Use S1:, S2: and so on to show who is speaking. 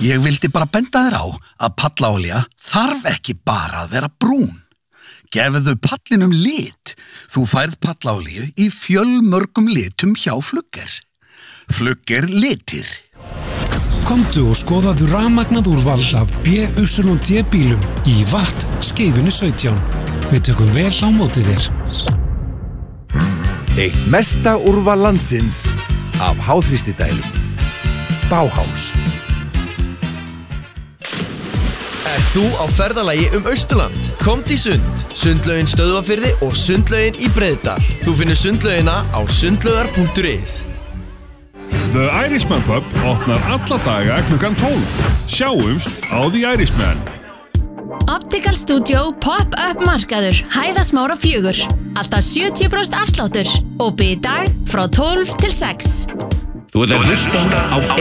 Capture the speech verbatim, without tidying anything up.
S1: Ég vildi bara benda þér á að pallaolía þarf ekki bara að vera brún. Gefðu pallinum lit. Þú færð pallaolíu í fjölmörgum litum hjá Flugger. Flugger litir.
S2: Komdu og skoðaðu rafmagnað úrval af B Y D bílum í Watt skeifunni sautján. Við tökum vel á móti þér.
S3: Eitt mesta úrval landsins af háþrýstidælum. Bauhaus.
S4: Ert þú á ferðalagi um Austurland? Komdu í Sund, Sundlaugin Stöðvarfirði og Sundlaugin í Breiðdal. Þú finnur sundlaugina á sundlaugar punktur is.
S5: The Irishman Pub opnar alla daga klukkan tólf. Sjáumst á The Irishman.
S6: Optical Studio Pop-up markaður, Hæðasmára fjögur. Alltaf sjötíu prósent afsláttur. Opið í dag frá tólf til sex.
S7: Þú ert að hlusta á